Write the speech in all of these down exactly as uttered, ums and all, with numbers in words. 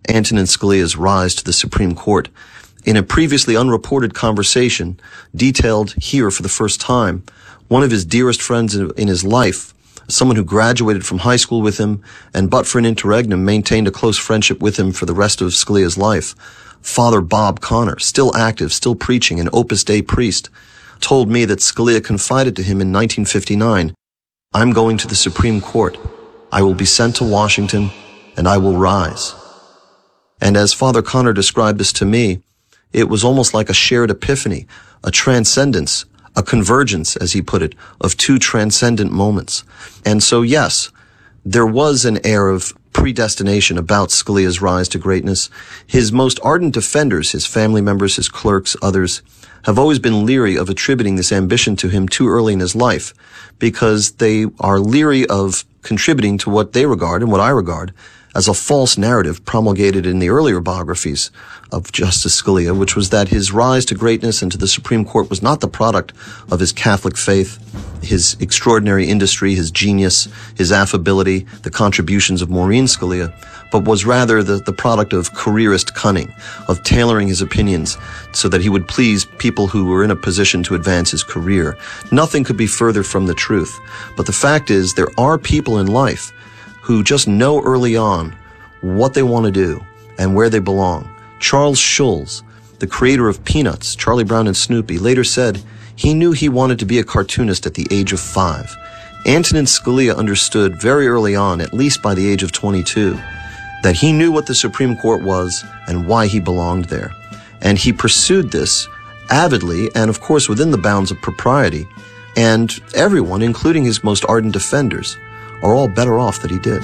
Antonin Scalia's rise to the Supreme Court. In a previously unreported conversation, detailed here for the first time, one of his dearest friends in his life, someone who graduated from high school with him and but for an interregnum maintained a close friendship with him for the rest of Scalia's life, Father Bob Connor, still active, still preaching, an Opus Dei priest, told me that Scalia confided to him in nineteen fifty-nine, "I'm going to the Supreme Court. I will be sent to Washington, and I will rise." And as Father Connor described this to me, it was almost like a shared epiphany, a transcendence, a convergence, as he put it, of two transcendent moments. And so, yes, there was an air of predestination about Scalia's rise to greatness. His most ardent defenders, his family members, his clerks, others, have always been leery of attributing this ambition to him too early in his life, because they are leery of contributing to what they regard, and what I regard, as a false narrative promulgated in the earlier biographies of Justice Scalia, which was that his rise to greatness and to the Supreme Court was not the product of his Catholic faith, his extraordinary industry, his genius, his affability, the contributions of Maureen Scalia, but was rather the, the product of careerist cunning, of tailoring his opinions so that he would please people who were in a position to advance his career. Nothing could be further from the truth. But the fact is, there are people in life who just know early on what they want to do and where they belong. Charles Schulz, the creator of Peanuts, Charlie Brown and Snoopy, later said he knew he wanted to be a cartoonist at the age of five. Antonin Scalia understood very early on, at least by the age of twenty-two, that he knew what the Supreme Court was and why he belonged there. And he pursued this avidly and, of course, within the bounds of propriety. And everyone, including his most ardent defenders, are all better off that he did.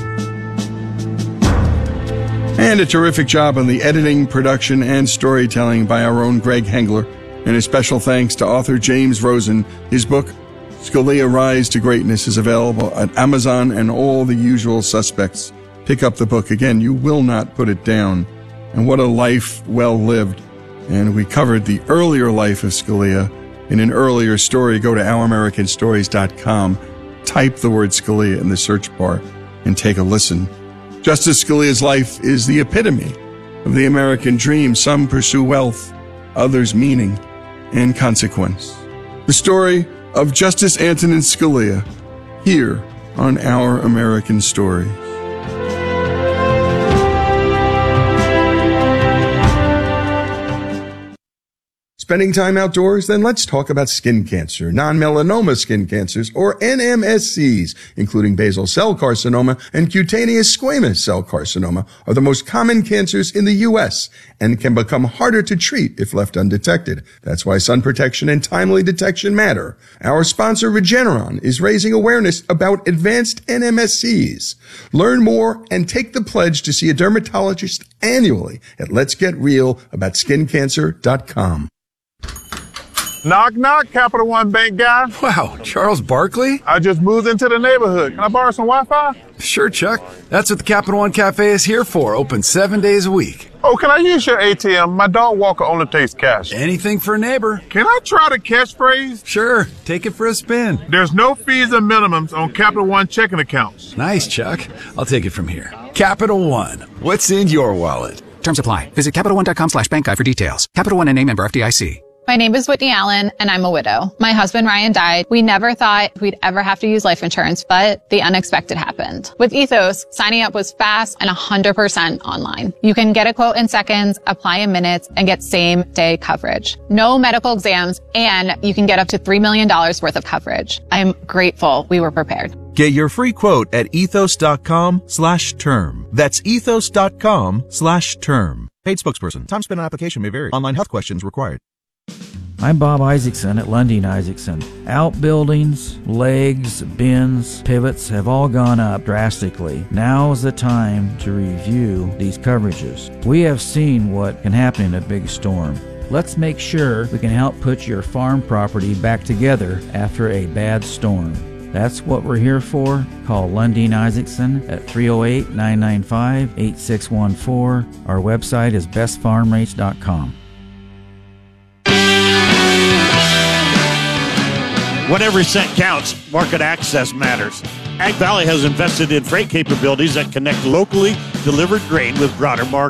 And a terrific job on the editing, production, and storytelling by our own Greg Hengler. And a special thanks to author James Rosen. His book, Scalia Rise to Greatness, is available at Amazon and all the usual suspects. Pick up the book. Again, you will not put it down. And what a life well lived. And we covered the earlier life of Scalia in an earlier story. Go to our american stories dot com. Type the word Scalia in the search bar and take a listen. Justice Scalia's life is the epitome of the American dream. Some pursue wealth, others meaning and consequence. The story of Justice Antonin Scalia, here on Our American Stories. Spending time outdoors? Then let's talk about skin cancer. Non-melanoma skin cancers, or N M S Cs, including basal cell carcinoma and cutaneous squamous cell carcinoma, are the most common cancers in the U S and can become harder to treat if left undetected. That's why sun protection and timely detection matter. Our sponsor, Regeneron, is raising awareness about advanced N M S Cs. Learn more and take the pledge to see a dermatologist annually at lets get real about skin cancer dot com. Knock, knock, Capital One Bank guy. Wow, Charles Barkley? I just moved into the neighborhood. Can I borrow some Wi-Fi? Sure, Chuck. That's what the Capital One Cafe is here for, open seven days a week. Oh, can I use your A T M? My dog walker only takes cash. Anything for a neighbor. Can I try the catchphrase? Sure, take it for a spin. There's no fees or minimums on Capital One checking accounts. Nice, Chuck. I'll take it from here. Capital One, what's in your wallet? Terms apply. Visit Capital One dot com slash bank guide for details. Capital One and name member F D I C. My name is Whitney Allen, and I'm a widow. My husband, Ryan, died. We never thought we'd ever have to use life insurance, but the unexpected happened. With Ethos, signing up was fast and one hundred percent online. You can get a quote in seconds, apply in minutes, and get same-day coverage. No medical exams, and you can get up to three million dollars worth of coverage. I'm grateful we were prepared. Get your free quote at ethos dot com slash term. That's ethos dot com slash term. Paid spokesperson. Time spent on application may vary. Online health questions required. I'm Bob Isaacson at Lundin Isaacson. Outbuildings, legs, bins, pivots have all gone up drastically. Now is the time to review these coverages. We have seen what can happen in a big storm. Let's make sure we can help put your farm property back together after a bad storm. That's what we're here for. Call Lundin Isaacson at three oh eight, nine nine five, eight six one four. Our website is best farm rates dot com. When every cent counts, market access matters. Ag Valley has invested in freight capabilities that connect locally delivered grain with broader markets.